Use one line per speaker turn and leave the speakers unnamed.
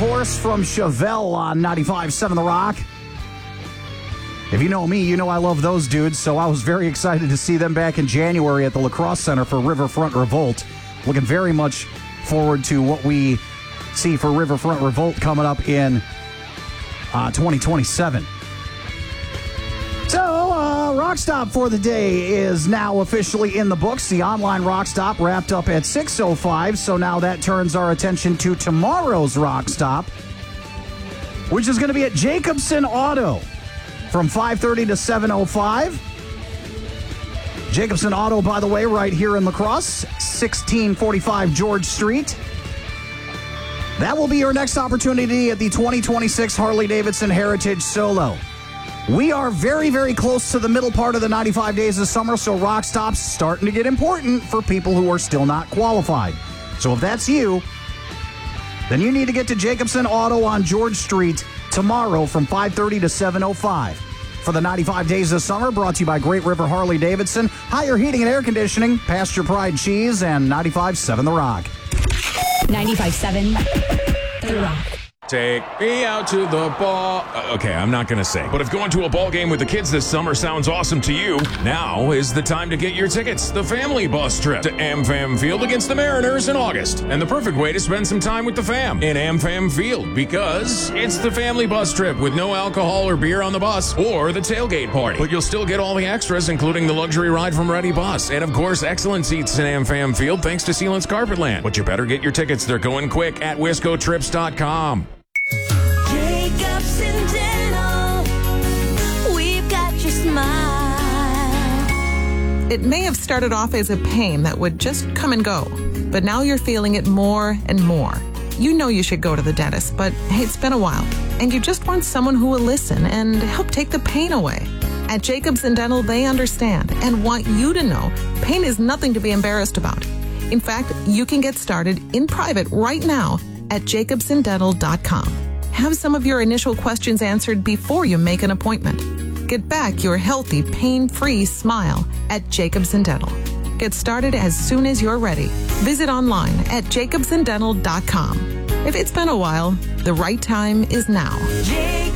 course, from Chevelle on 95.7 The Rock. If you know me, you know I love those dudes, so I was very excited to see them back in January at the Lacrosse Center for Riverfront Revolt. Looking very much forward to what we see for Riverfront Revolt coming up in 2027. So, Rock Stop for the day is now officially in the books. The online Rock Stop wrapped up at 6:05, so now that turns our attention to tomorrow's Rock Stop, which is going to be at Jacobson Auto from 5:30 to 7:05. Jacobson Auto, by the way, right here in La Crosse, 1645 George Street. That will be your next opportunity at the 2026 Harley-Davidson Heritage Solo. We are very, very close to the middle part of the 95 days of summer, so Rock Stop's starting to get important for people who are still not qualified. So if that's you, then you need to get to Jacobson Auto on George Street tomorrow from 5:30 to 7:05. For the 95 days of summer, brought to you by Great River Harley-Davidson, Higher Heating and Air Conditioning, Pasture Pride Cheese, and 95.7 The Rock.
95.7 The Rock.
Take me out to the ball. Okay, I'm not going to sing. But if going to a ball game with the kids this summer sounds awesome to you, now is the time to get your tickets. The family bus trip to AmFam Field against the Mariners in August. And the perfect way to spend some time with the fam in AmFam Field, because it's the family bus trip with no alcohol or beer on the bus or the tailgate party. But you'll still get all the extras, including the luxury ride from Ready Bus. And of course, excellent seats in AmFam Field thanks to Sealant's Carpetland. But you better get your tickets. They're going quick at wiscotrips.com.
Jacobson Dental, we've got your smile.
It may have started off as a pain that would just come and go, but now you're feeling it more and more. You know you should go to the dentist, but hey, it's been a while, and you just want someone who will listen and help take the pain away. At Jacobson Dental, they understand and want you to know pain is nothing to be embarrassed about. In fact, you can get started in private right now at jacobsondental.com. Have some of your initial questions answered before you make an appointment. Get back your healthy, pain-free smile at Jacobson Dental. Get started as soon as you're ready. Visit online at jacobsondental.com. If it's been a while, the right time is now.